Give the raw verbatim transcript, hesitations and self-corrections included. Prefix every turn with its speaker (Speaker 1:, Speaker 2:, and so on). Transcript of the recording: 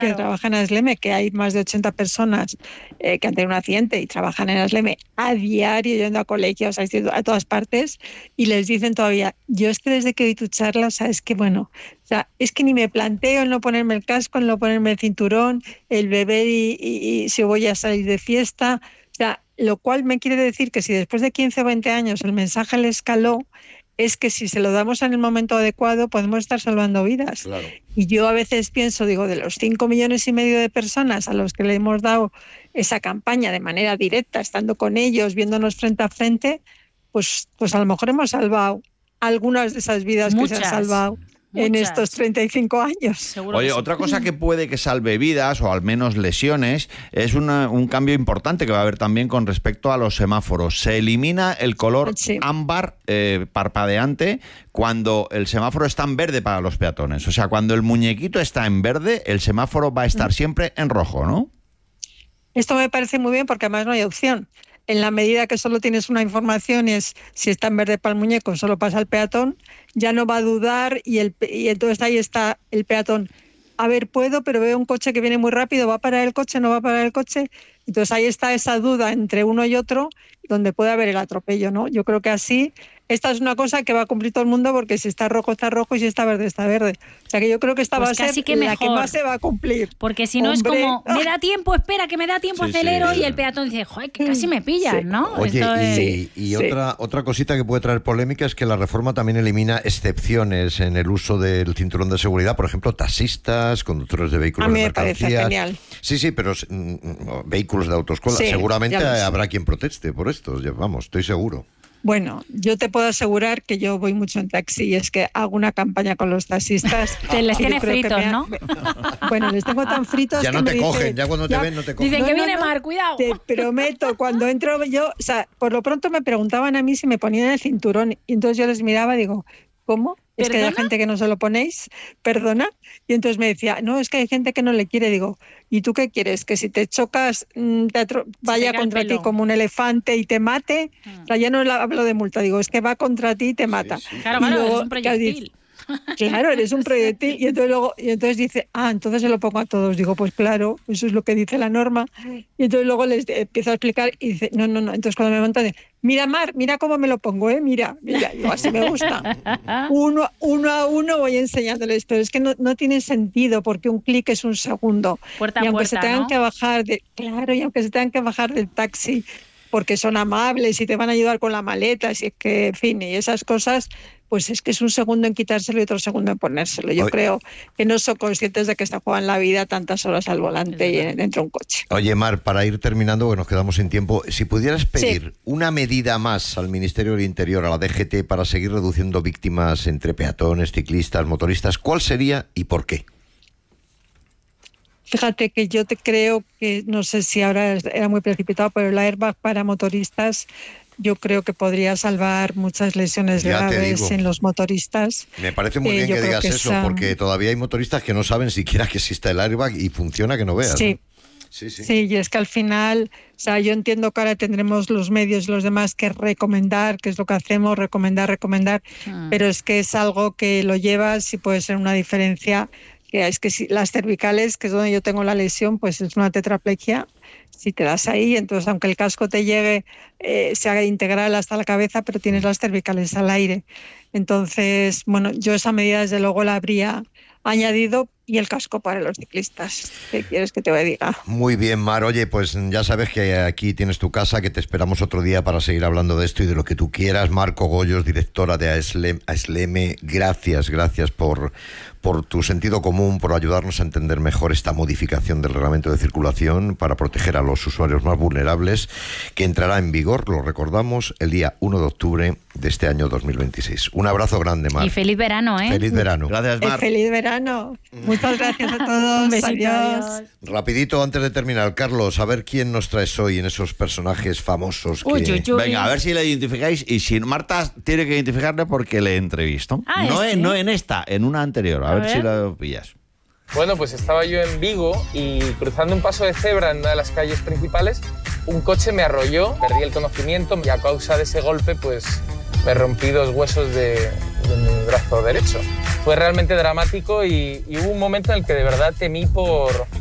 Speaker 1: que trabajan en Asleme, que hay más de ochenta personas eh, que han tenido un accidente y trabajan en Asleme a diario, yendo a colegios, a, a todas partes, y les dicen todavía, yo es que desde que vi tu charla, o sea, es que bueno, o sea, es que ni me planteo el no ponerme el casco, el no ponerme el cinturón, el beber y, y, y si voy a salir de fiesta, o sea, lo cual me quiere decir que si después de quince o veinte años el mensaje le escaló, es que si se lo damos en el momento adecuado podemos estar salvando vidas.
Speaker 2: Claro.
Speaker 1: Y yo a veces pienso, digo, de los cinco millones y medio de personas a los que le hemos dado esa campaña de manera directa, estando con ellos, viéndonos frente a frente, pues, pues a lo mejor hemos salvado algunas de esas vidas Muchas. que se han salvado Muchas. en estos treinta y cinco años.
Speaker 3: Seguro Oye, otra cosa que puede que salve vidas o al menos lesiones es una, un cambio importante que va a haber también con respecto a los semáforos. Se elimina el color sí. ámbar eh, parpadeante cuando el semáforo está en verde para los peatones. O sea, cuando el muñequito está en verde, el semáforo va a estar siempre en rojo, ¿no?
Speaker 1: Esto me parece muy bien porque además no hay opción. En la medida que solo tienes una información y es si está en verde para el muñeco, solo pasa el peatón, ya no va a dudar y, el, y entonces ahí está el peatón. A ver, puedo, pero veo un coche que viene muy rápido, ¿va a parar el coche? ¿No va a parar el coche? Entonces ahí está esa duda entre uno y otro donde puede haber el atropello, ¿no? Yo creo que así, esta es una cosa que va a cumplir todo el mundo porque si está rojo, está rojo y si está verde, está verde. O sea que yo creo que esta pues va a ser que la que más se va a cumplir.
Speaker 4: Porque si no Hombre. es como, me da tiempo, espera, que me da tiempo, sí, acelero, sí. y el peatón dice, joder, que casi me pillan, sí. ¿no?
Speaker 2: Oye,
Speaker 4: Esto
Speaker 2: y,
Speaker 4: es...
Speaker 2: y, y sí. otra, otra cosita que puede traer polémica es que la reforma también elimina excepciones en el uso del cinturón de seguridad, por ejemplo, taxistas, conductores de vehículos
Speaker 1: a mí
Speaker 2: de
Speaker 1: me parece genial.
Speaker 2: Sí, sí, pero mm, vehículos de autoescuela. Sí, seguramente habrá quien proteste por esto, vamos, estoy seguro.
Speaker 1: Bueno, yo te puedo asegurar que yo voy mucho en taxi y es que hago una campaña con los taxistas.
Speaker 4: Te les tienes fritos, ha... ¿no?
Speaker 1: Bueno, les tengo tan fritos
Speaker 2: ya
Speaker 1: que
Speaker 2: no te
Speaker 1: me
Speaker 2: cogen,
Speaker 1: dicen,
Speaker 2: ya cuando te
Speaker 1: ya,
Speaker 2: ven no te cogen.
Speaker 4: Dicen que
Speaker 1: no,
Speaker 4: viene
Speaker 1: no,
Speaker 4: Mar, cuidado.
Speaker 1: Te prometo, cuando entro yo, o sea, por lo pronto me preguntaban a mí si me ponían el cinturón y entonces yo les miraba y digo, ¿cómo? Es que hay gente que no se lo ponéis, perdona. Y entonces me decía, no, es que hay gente que no le quiere. Digo, ¿y tú qué quieres? ¿Que si te chocas te atro- vaya contra ti como un elefante y te mate? Hmm. O sea, ya no hablo de multa, digo, es que va contra ti y te mata.
Speaker 4: Sí, sí. Claro, claro, luego, es un proyectil.
Speaker 1: Claro, eres un proyectil. Y entonces luego, y entonces dice, ah, entonces se lo pongo a todos. Digo, pues claro, eso es lo que dice la norma. Y entonces luego les empiezo a explicar y dice, no, no, no. Entonces cuando me montan, mira, Mar, mira cómo me lo pongo, ¿eh? Mira, mira, digo, así me gusta. Uno, uno a uno voy enseñándoles, pero es que no, no tiene sentido porque un clic es un segundo.
Speaker 4: Puerta
Speaker 1: y aunque
Speaker 4: puerta,
Speaker 1: se tengan
Speaker 4: ¿no?
Speaker 1: que bajar de, claro, y aunque se tengan que bajar del taxi porque son amables y te van a ayudar con la maleta, si es que, en fin, y esas cosas, pues es que es un segundo en quitárselo y otro segundo en ponérselo. Yo Oye. creo que no son conscientes de que se juegan la vida tantas horas al volante y dentro de un coche.
Speaker 2: Oye, Mar, para ir terminando, porque nos quedamos sin tiempo, si pudieras pedir sí. una medida más al Ministerio del Interior, a la D G T, para seguir reduciendo víctimas entre peatones, ciclistas, motoristas, ¿cuál sería y por qué?
Speaker 1: Fíjate que yo te creo que, no sé si ahora era muy precipitado, pero el airbag para motoristas yo creo que podría salvar muchas lesiones ya graves en los motoristas.
Speaker 2: Me parece muy eh, bien que digas que eso, esa... porque todavía hay motoristas que no saben siquiera que existe el airbag y funciona que no veas.
Speaker 1: Sí.
Speaker 2: ¿no? Sí, sí.
Speaker 1: Sí, y es que al final, o sea, yo entiendo que ahora tendremos los medios y los demás que recomendar, que es lo que hacemos, recomendar, recomendar, ah. pero es que es algo que lo llevas y puede ser una diferencia. Que es que si las cervicales, que es donde yo tengo la lesión, pues es una tetraplegia. Si te das ahí, entonces aunque el casco te llegue, eh, se haga integral hasta la cabeza, pero tienes las cervicales al aire. Entonces, bueno, yo esa medida desde luego la habría añadido y el casco para los ciclistas. ¿Qué quieres que te diga?
Speaker 2: Muy bien, Mar. Oye, pues ya sabes que aquí tienes tu casa, que te esperamos otro día para seguir hablando de esto y de lo que tú quieras. Mar Cogollos, directora de Asleme, Asleme, gracias, gracias por, por tu sentido común, por ayudarnos a entender mejor esta modificación del reglamento de circulación para proteger a los usuarios más vulnerables, que entrará en vigor, lo recordamos, el día uno de octubre de este año dos mil veintiséis. Un abrazo grande, Mar.
Speaker 4: Y feliz verano, ¿eh?
Speaker 2: Feliz verano.
Speaker 3: Gracias, Mar.
Speaker 1: Eh, feliz verano. Muchas gracias a todos.
Speaker 4: Un besito,
Speaker 1: adiós.
Speaker 4: adiós.
Speaker 2: Rapidito, antes de terminar, Carlos, a ver quién nos traes hoy en esos personajes famosos que...
Speaker 4: Uy, uy, uy.
Speaker 3: Venga, a ver si le identificáis. Y si Marta tiene que identificarle porque le entrevisto.
Speaker 4: Ah,
Speaker 3: no,
Speaker 4: ¿sí?
Speaker 3: en, no en esta, en una anterior. A, a ver, ver si lo pillas.
Speaker 5: Bueno, pues estaba yo en Vigo y cruzando un paso de cebra en una de las calles principales, un coche me arrolló, perdí el conocimiento y a causa de ese golpe pues me rompí dos huesos de, de mi brazo derecho. Fue realmente dramático y, y hubo un momento en el que de verdad temí por,